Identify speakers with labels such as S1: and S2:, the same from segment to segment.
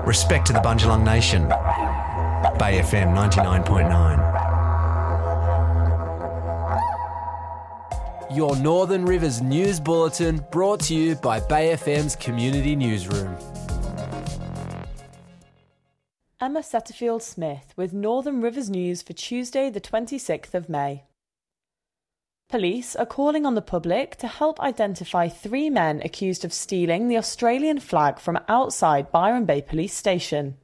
S1: Respect to the Bundjalung Nation. Bay FM 99.9.
S2: Your Northern Rivers News Bulletin brought to you by Bay FM's Community Newsroom.
S3: Emma Setterfield-Smith with Northern Rivers News for Tuesday the 26th of May. Police are calling on the public to help identify 3 men accused of stealing the Australian flag from outside Byron Bay Police Station.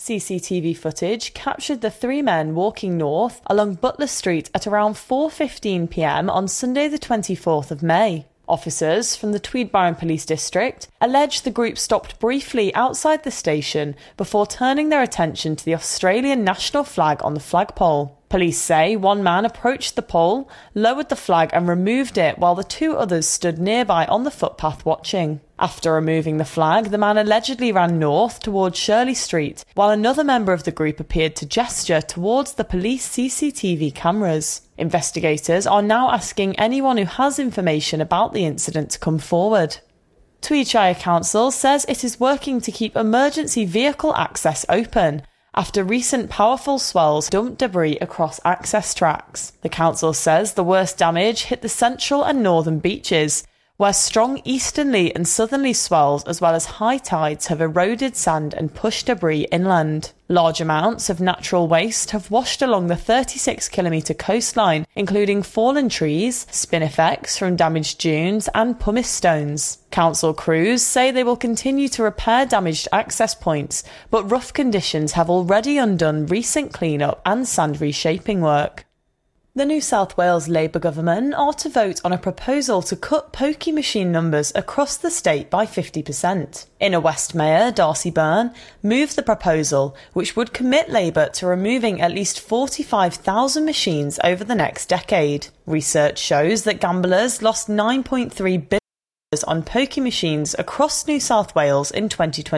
S3: CCTV footage captured the 3 men walking north along Butler Street at around 4:15 p.m. on Sunday the 24th of May. Officers from the Tweed Byron Police District allege the group stopped briefly outside the station before turning their attention to the Australian national flag on the flagpole. Police say one man approached the pole, lowered the flag and removed it while the 2 others stood nearby on the footpath watching. After removing the flag, the man allegedly ran north towards Shirley Street, while another member of the group appeared to gesture towards the police CCTV cameras. Investigators are now asking anyone who has information about the incident to come forward. Tweed Shire Council says it is working to keep emergency vehicle access open after recent powerful swells dumped debris across access tracks. The council says the worst damage hit the central and northern beaches, where strong easterly and southerly swells as well as high tides have eroded sand and pushed debris inland. Large amounts of natural waste have washed along the 36-kilometre coastline, including fallen trees, spinifex from damaged dunes and pumice stones. Council crews say they will continue to repair damaged access points, but rough conditions have already undone recent clean-up and sand reshaping work. The New South Wales Labour government are to vote on a proposal to cut pokie machine numbers across the state by 50%. Inner West Mayor Darcy Byrne moved the proposal, which would commit Labour to removing at least 45,000 machines over the next decade. Research shows that gamblers lost $9.3 billion on pokie machines across New South Wales in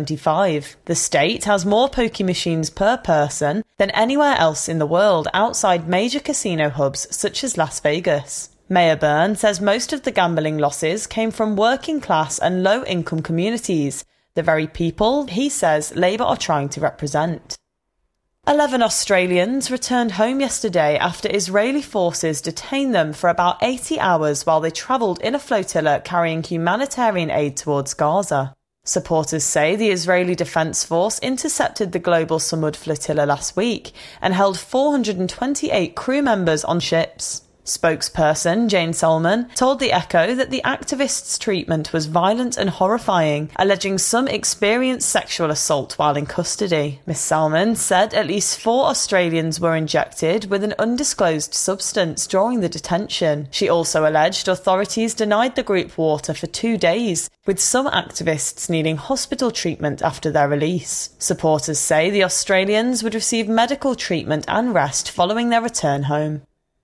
S3: 2025. The state has more pokie machines per person than anywhere else in the world outside major casino hubs such as Las Vegas. Mayor Byrne says most of the gambling losses came from working class and low income communities, the very people he says Labour are trying to represent. 11 Australians returned home yesterday after Israeli forces detained them for about 80 hours while they travelled in a flotilla carrying humanitarian aid towards Gaza. Supporters say the Israeli Defence Force intercepted the Global Samud flotilla last week and held 428 crew members on ships. Spokesperson Jane Solomon told The Echo that the activists' treatment was violent and horrifying, alleging some experienced sexual assault while in custody. Ms. Solomon said at least 4 Australians were injected with an undisclosed substance during the detention. She also alleged authorities denied the group water for 2 days, with some activists needing hospital treatment after their release. Supporters say the Australians would receive medical treatment and rest following their return home.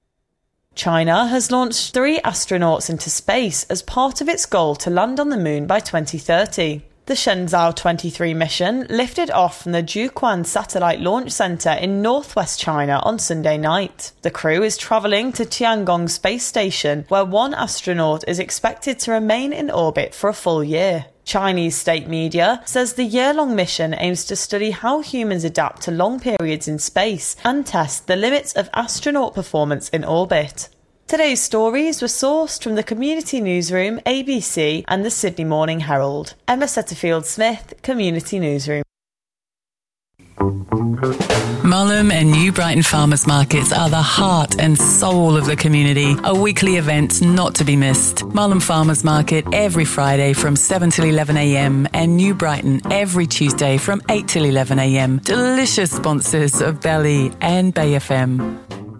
S3: China has launched 3 astronauts into space as part of its goal to land on the moon by 2030. The Shenzhou 23 mission lifted off from the Jiuquan Satellite Launch Center in northwest China on Sunday night. The crew is travelling to Tiangong Space Station, where 1 astronaut is expected to remain in orbit for a full year. Chinese state media says the year-long mission aims to study how humans adapt to long periods in space and test the limits of astronaut performance in orbit. Today's stories were sourced from the Community Newsroom, ABC and the Sydney Morning Herald. Emma Setterfield-Smith, Community Newsroom.
S4: Mullum and New Brighton Farmers Markets are the heart and soul of the community, a weekly event not to be missed. Mullum Farmers Market every Friday from 7 till 11am and New Brighton every Tuesday from 8 till 11am. Delicious sponsors of Belly and Bay FM.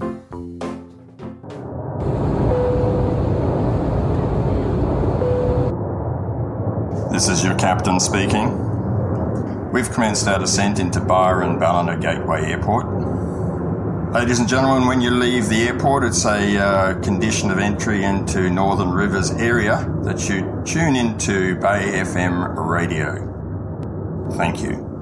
S5: This is your captain speaking. We've commenced our descent into Byron Ballina Gateway Airport. Ladies and gentlemen, when you leave the airport, it's a condition of entry into Northern Rivers area that you tune into Bay FM radio. Thank you.